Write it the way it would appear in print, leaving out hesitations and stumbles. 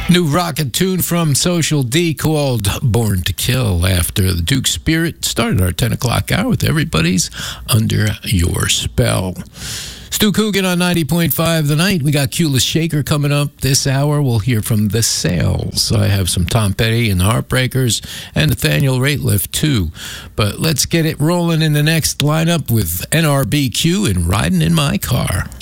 New rocket tune from Social D called Born to Kill after the Duke Spirit started our 10 o'clock hour with Everybody's Under Your Spell. Stu Coogan on 90.5 The Night. We got Keyless Shaker coming up this hour. We'll hear from The Sales. I have some Tom Petty and the Heartbreakers and Nathaniel Rateliff too. But let's get it rolling in the next lineup with NRBQ and Riding in My Car.